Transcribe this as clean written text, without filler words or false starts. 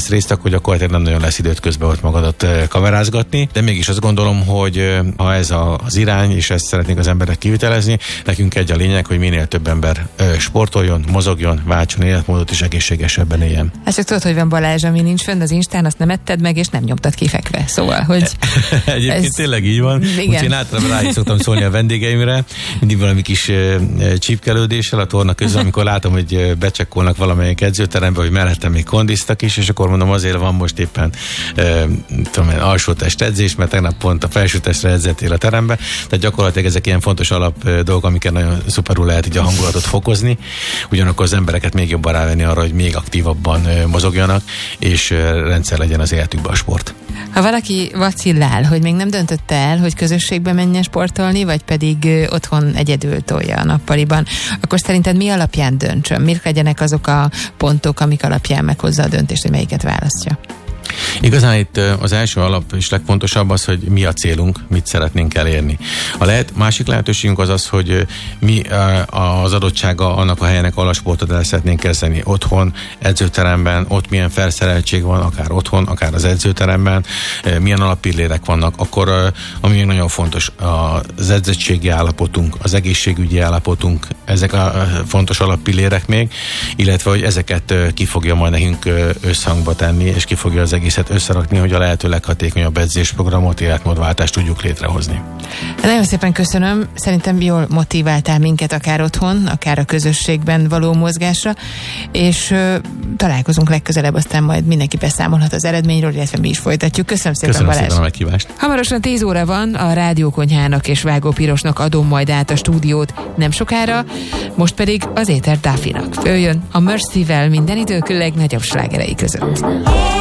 vesz részt, akkor gyakorlatilag nem nagyon lesz időt közben ott magadat kamerázgatni, de mégis azt gondolom, hogy ha ez az irány, és ezt szeretnék az emberek kivitelezni, nekünk egy a lényeg, hogy minél több ember sportoljon, mozogjon, váltson életmódot és egészségesebben éljen. Hát csak tudod, hogy van Balázs, ami nincs fönn az Instán, azt nem etted meg, és nem nyomtad kifekve. Szóval, hogy egyébként tényleg így van. Úgyhogy én általában rá is szoktam szólni a vendégeimre, mindig valami kis csípkelődéssel a torna közül, amikor látom, hogy becsekkolnak valamelyik edzőterembe, hogy mellettem még kondiztak is, és akkor mondom, azért van most éppen alsótest edzés, mert tegnap pont a felsőtestre edzettél a terembe. Tehát gyakorlatilag ezek ilyen fontos alap dolgok, amiket nagyon szuperul lehet így a hangulatot fokozni. Ugyanakkor az embereket még jobban rávenni arra, hogy még aktívabban mozogjanak, és rendszer legyen az életükben a sport. Ha valaki vacillál, hogy még nem döntötte el, hogy közösségbe menjen sportolni, vagy pedig otthon egyedül tolja a nappaliban, akkor szerinted mi alapján döntsön? Mik legyenek azok a pontok, amik alapján meghozza a döntést, hogy melyiket választja? Igazán itt az első alap és legfontosabb az, hogy mi a célunk, mit szeretnénk elérni. Másik lehetőségünk az az, hogy mi az adottsága annak a helynek, ahol a sportot el szeretnénk kezdeni. Otthon, edzőteremben, ott milyen felszereltség van, akár otthon, akár az edzőteremben, milyen alappillérek vannak. Akkor, ami még nagyon fontos, az edzettségi állapotunk, az egészségügyi állapotunk, ezek a fontos alappillérek még, illetve, hogy ezeket ki fogja majd nekünk összhangba tenni, és ki fogja az egészet összerakni, hogy a lehető leghatékonyabb edzésprogramot, életmódváltást tudjuk létrehozni. Nagyon szépen köszönöm. Szerintem jól motiváltál minket akár otthon, akár a közösségben való mozgásra, és találkozunk legközelebb, aztán majd mindenki beszámolhat az eredményről, illetve mi is folytatjuk. Köszönöm szépen, köszönöm Balázs. Szépen a meghívást. Hamarosan 10 óra van, a Rádiókonyhának és Vágó Pirosnak adom majd át a stúdiót nem sokára, most pedig az éter Duffynak. Följön a Mercy-vel minden idők legnagyobb slágerei között.